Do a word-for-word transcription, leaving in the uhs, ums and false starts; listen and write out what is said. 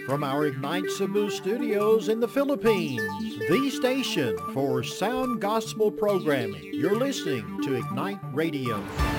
From our Ignite Cebu studios in the Philippines, the station for sound gospel programming, you're listening to Ignite Radio.